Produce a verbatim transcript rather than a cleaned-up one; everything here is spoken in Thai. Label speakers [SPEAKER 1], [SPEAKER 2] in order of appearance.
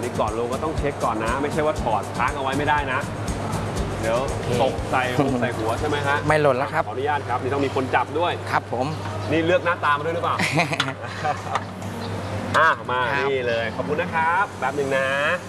[SPEAKER 1] นี้ก่อนลงก็ต้องเช็คก่อนนะไม่ใช่ว่าถอดค้างเอาไว้ไม่ได้นะเดี๋ยวตกใส่หัวใส่หัวใช่ไหมฮะ
[SPEAKER 2] ไม่หล่นแล้วครับ
[SPEAKER 1] ขออนุญาตครับนี่ต้องมีคนจับด้วย
[SPEAKER 2] ครับผม
[SPEAKER 1] นี่เลือกหน้าตามาด้วยหรือเปล่า อ่ะมา
[SPEAKER 2] ครับ
[SPEAKER 1] นี่เลยขอบคุณนะครับแป๊บหนึ่งนะ